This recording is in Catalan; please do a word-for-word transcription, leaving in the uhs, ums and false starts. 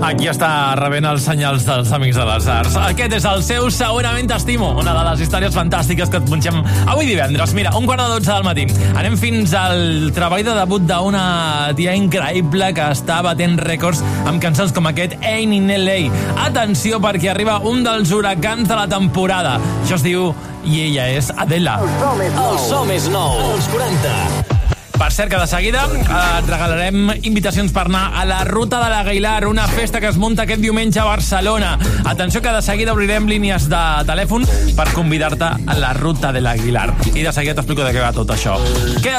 Aquí està rebent els senyals dels Amics de les Arts. Aquest és el seu Segurament t'estimo, una de les històries fantàstiques que et punxem avui divendres. Mira, un quart de dotze del matí. Anem fins al treball de debut d'una tia increïble que està batent rècords amb cançons com aquest Ain't in L A. Atenció, perquè arriba un dels huracans de la temporada. Això es diu I ella és Adela. El so més nou, els quaranta. Per cert, que de seguida et regalarem invitacions per anar a la Ruta de l'Aguilar, una festa que es munta aquest diumenge a Barcelona. Atenció, que de seguida obrirem línies de telèfon per convidar-te a la Ruta de l'Aguilar. I de seguida t'explico de què va tot això. Queda't